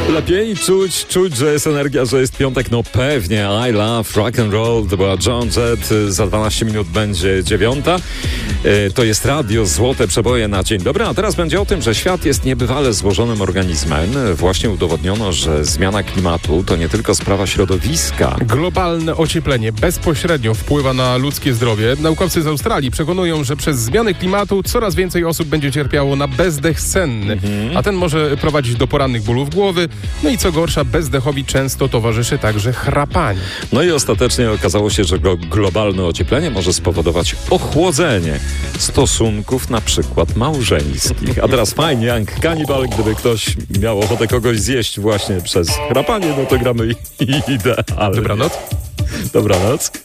Lepiej czuć, że jest energia, że jest piątek. No pewnie, I love rock and roll. To była John Jett. Za 12 minut będzie 9. To jest radio Złote Przeboje na dzień dobry. A teraz będzie o tym, że świat jest niebywale złożonym organizmem. Właśnie udowodniono, że zmiana klimatu to nie tylko sprawa środowiska. Globalne ocieplenie bezpośrednio wpływa na ludzkie zdrowie. Naukowcy z Australii przekonują, że przez zmiany klimatu coraz więcej osób będzie cierpiało na bezdech senny. A ten może prowadzić do porannych bólów głowy. No i co gorsza, bezdechowi często towarzyszy także chrapanie. No i ostatecznie okazało się, że globalne ocieplenie może spowodować ochłodzenie stosunków na przykład małżeńskich. A teraz fajnie, Young Cannibal, gdyby ktoś miał ochotę kogoś zjeść właśnie przez chrapanie, no to gramy idealnie. Dobranoc. Dobranoc.